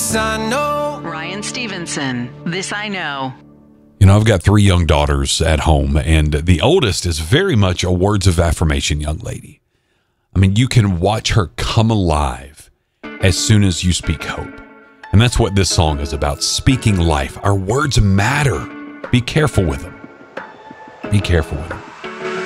This I know. Ryan Stevenson, This I Know. You know, I've got 3 young daughters at home, and the oldest is very much a words of affirmation young lady. I mean, you can watch her come alive as soon as you speak hope. And that's what this song is about, speaking life. Our words matter. Be careful with them. Be careful with them.